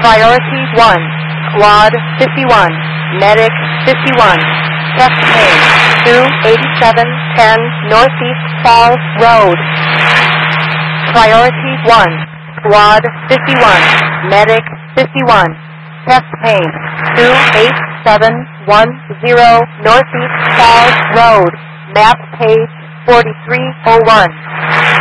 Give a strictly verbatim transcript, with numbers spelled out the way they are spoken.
Priority one, Squad fifty-one, Medic fifty-one, Chest pain, two eighty-seven ten Northeast Falls Road. Priority one, Squad fifty-one, Medic fifty-one, Chest pain, two eight seven one zero Northeast Falls Road, map page forty-three oh one.